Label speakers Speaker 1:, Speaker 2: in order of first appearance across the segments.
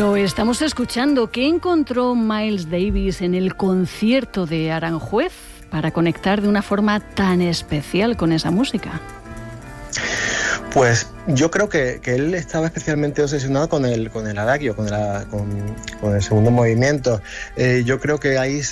Speaker 1: Lo estamos escuchando. ¿Qué encontró Miles Davis en el concierto de Aranjuez para conectar de una forma tan especial con esa música?
Speaker 2: Pues yo creo que él estaba especialmente obsesionado con el adagio, con el segundo movimiento. Yo creo que ahí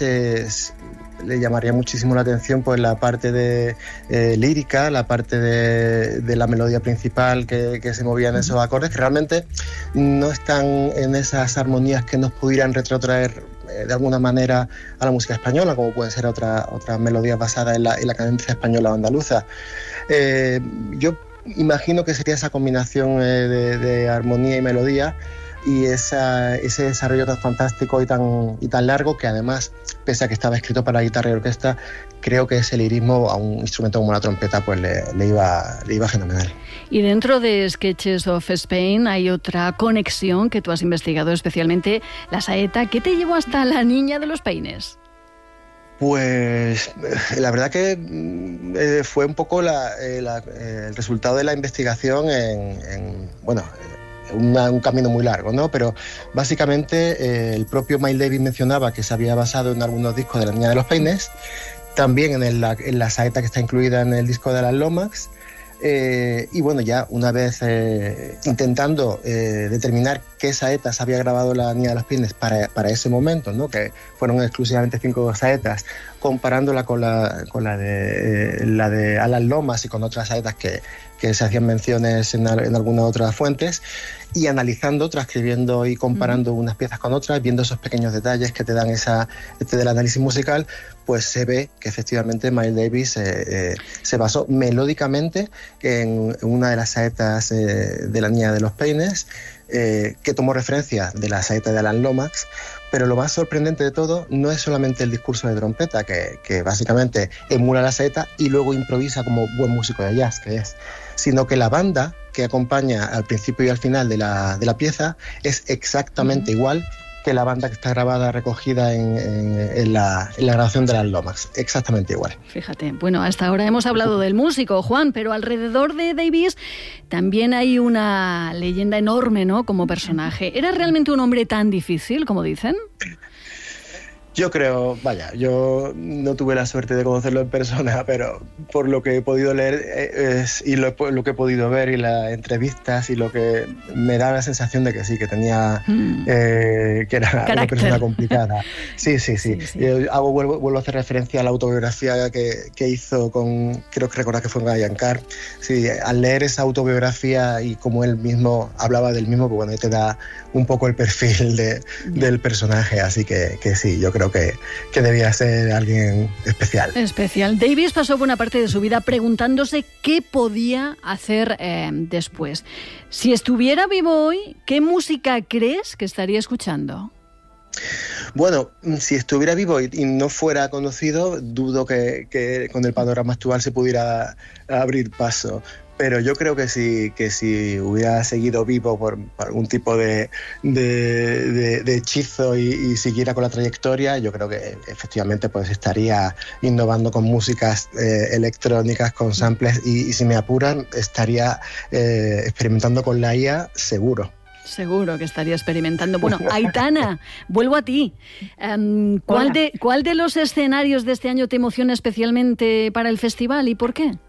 Speaker 2: le llamaría muchísimo la atención pues la parte de lírica, la parte de la melodía principal que se movía en esos acordes, que realmente no están en esas armonías que nos pudieran retrotraer de alguna manera a la música española, como pueden ser otras melodías basadas en la cadencia española o andaluza. Yo imagino que sería esa combinación de armonía y melodía y ese desarrollo tan fantástico y tan largo, que además, pese a que estaba escrito para guitarra y orquesta, creo que ese lirismo a un instrumento como la trompeta pues le iba fenomenal.
Speaker 1: Y dentro de Sketches of Spain hay otra conexión que tú has investigado, especialmente la saeta. ¿Qué te llevó hasta La Niña de los Peines?
Speaker 2: Pues la verdad que fue un poco el resultado de la investigación en un camino muy largo, ¿no? Pero básicamente el propio Miles Davis mencionaba que se había basado en algunos discos de La Niña de los Peines, también en la saeta que está incluida en el disco de Alan Lomax. Y bueno, ya una vez intentando determinar qué saetas había grabado La Niña de los Peines para ese momento, ¿no? Que fueron exclusivamente 5 saetas, comparándola con la de Alan Lomax y con otras saetas que se hacían menciones en algunas otras fuentes, y analizando, transcribiendo y comparando unas piezas con otras, viendo esos pequeños detalles que te dan del análisis musical, pues se ve que efectivamente Miles Davis se basó melódicamente en una de las saetas de La Niña de los Peines, que tomó referencia de la saeta de Alan Lomax. Pero lo más sorprendente de todo no es solamente el discurso de trompeta, que básicamente emula la saeta y luego improvisa como buen músico de jazz que es, sino que la banda que acompaña al principio y al final de la pieza es exactamente igual que la banda que está grabada, recogida en la grabación de las Lomax, exactamente igual.
Speaker 1: Fíjate, bueno, hasta ahora hemos hablado del músico, Juan, pero alrededor de Davis también hay una leyenda enorme, ¿no?, como personaje. ¿Era realmente un hombre tan difícil, como dicen?
Speaker 2: Yo creo, yo no tuve la suerte de conocerlo en persona, pero por lo que he podido leer y lo que he podido ver y las entrevistas, y lo que me da la sensación de que sí, que tenía que era
Speaker 1: carácter.
Speaker 2: Una persona complicada. Sí. Vuelvo a hacer referencia a la autobiografía que hizo creo que recordar que fue en Ryan Carr. Sí, al leer esa autobiografía y como él mismo hablaba del mismo, pues bueno, te da un poco el perfil del personaje, así que sí, yo creo que debía ser alguien especial.
Speaker 1: Davis pasó buena parte de su vida preguntándose qué podía hacer después. Si estuviera vivo hoy, ¿qué música crees que estaría escuchando?
Speaker 2: Bueno, si estuviera vivo y no fuera conocido, dudo que con el panorama actual se pudiera abrir paso. Pero yo creo que si hubiera seguido vivo por algún tipo de hechizo y siguiera con la trayectoria, yo creo que efectivamente pues estaría innovando con músicas electrónicas, con samples, y si me apuran, estaría experimentando con la IA, seguro.
Speaker 1: Seguro que estaría experimentando. Bueno, Aitana, vuelvo a ti. ¿Cuál de los escenarios de este año te emociona especialmente para el festival y por qué?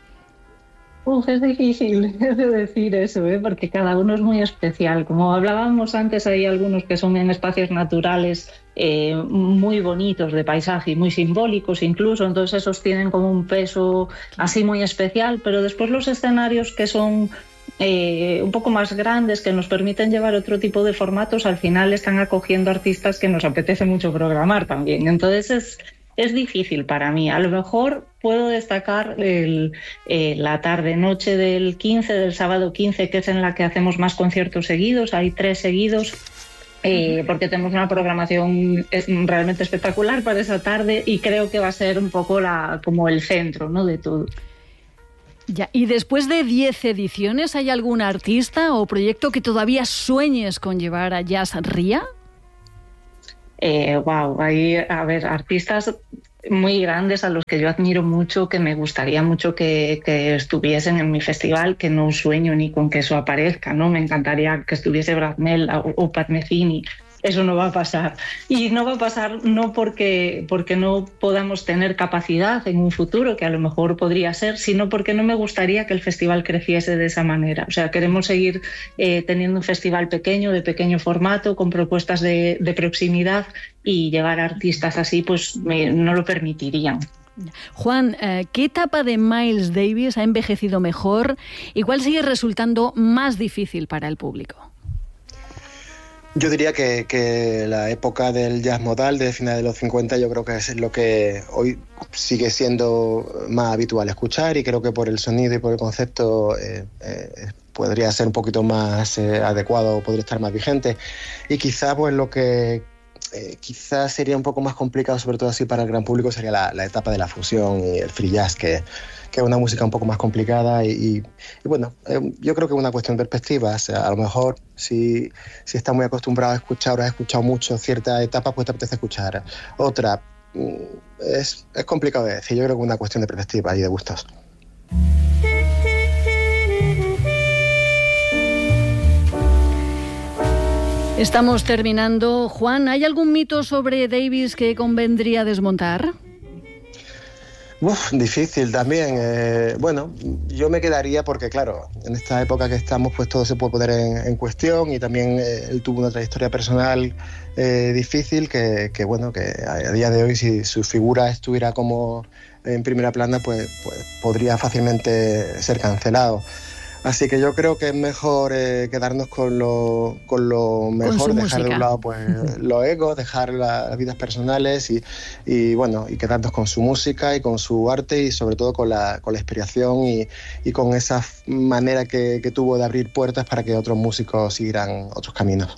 Speaker 3: Es difícil de decir eso, porque cada uno es muy especial. Como hablábamos antes, hay algunos que son en espacios naturales muy bonitos de paisaje y muy simbólicos incluso, entonces esos tienen como un peso así muy especial, pero después los escenarios que son un poco más grandes, que nos permiten llevar otro tipo de formatos, al final están acogiendo artistas que nos apetece mucho programar también. Entonces es difícil para mí. A lo mejor puedo destacar la tarde-noche del sábado 15, que es en la que hacemos más conciertos seguidos. Hay 3 seguidos, porque tenemos una programación realmente espectacular para esa tarde, y creo que va a ser un poco como el centro, ¿no?, de todo.
Speaker 1: Ya, y después de 10 ediciones, ¿hay algún artista o proyecto que todavía sueñes con llevar a Jazz Ría?
Speaker 3: Hay, artistas muy grandes a los que yo admiro mucho, que me gustaría mucho que estuviesen en mi festival, que no sueño ni con que eso aparezca, ¿no? Me encantaría que estuviese Brad Mel o Pat Metheny. Eso no va a pasar. Y no va a pasar no porque no podamos tener capacidad en un futuro, que a lo mejor podría ser, sino porque no me gustaría que el festival creciese de esa manera. O sea, queremos seguir teniendo un festival pequeño, de pequeño formato, con propuestas de proximidad, y llegar a artistas así pues no lo permitirían.
Speaker 1: Juan, ¿qué etapa de Miles Davis ha envejecido mejor y cuál sigue resultando más difícil para el público?
Speaker 2: Yo diría que la época del jazz modal de finales de los 50 yo creo que es lo que hoy sigue siendo más habitual escuchar, y creo que por el sonido y por el concepto podría ser un poquito más adecuado, podría estar más vigente. Y quizá pues lo que quizás sería un poco más complicado, sobre todo así para el gran público, sería la etapa de la fusión y el free jazz, que es una música un poco más complicada y bueno, yo creo que es una cuestión de perspectiva. O sea, a lo mejor si estás muy acostumbrado a escuchar o has escuchado mucho cierta etapa, pues te apetece escuchar otra. Es complicado de decir, yo creo que es una cuestión de perspectiva y de gustos.
Speaker 1: Estamos terminando. Juan, ¿hay algún mito sobre Davis que convendría desmontar?
Speaker 2: Difícil también. Bueno, yo me quedaría porque, claro, en esta época que estamos, pues todo se puede poner en cuestión, y también él tuvo una trayectoria personal difícil que bueno, que a día de hoy, si su figura estuviera como en primera plana, pues podría fácilmente ser cancelado. Así que yo creo que es mejor quedarnos con lo mejor, dejar de un lado pues los egos, dejar las vidas personales y bueno, y quedarnos con su música y con su arte, y sobre todo con la inspiración y con esa manera que tuvo de abrir puertas para que otros músicos siguieran otros caminos.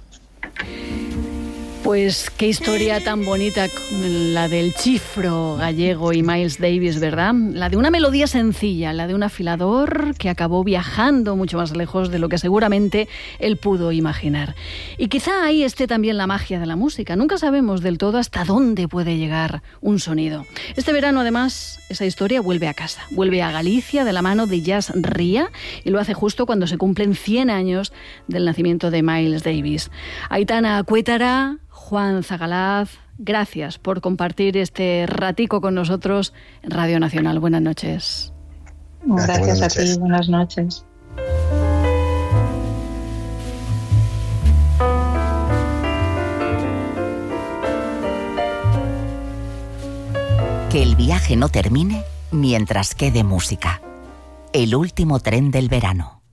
Speaker 1: Pues qué historia tan bonita la del chifro gallego y Miles Davis, ¿verdad? La de una melodía sencilla, la de un afilador que acabó viajando mucho más lejos de lo que seguramente él pudo imaginar. Y quizá ahí esté también la magia de la música. Nunca sabemos del todo hasta dónde puede llegar un sonido. Este verano, además, esa historia vuelve a casa, vuelve a Galicia de la mano de Jazz Ría, y lo hace justo cuando se cumplen 100 años del nacimiento de Miles Davis. Aitana Cuétara, Juan Zagalaz, gracias por compartir este ratico con nosotros en Radio Nacional. Buenas noches.
Speaker 3: Gracias a ti, buenas noches.
Speaker 4: Que el viaje no termine mientras quede música. El último tren del verano.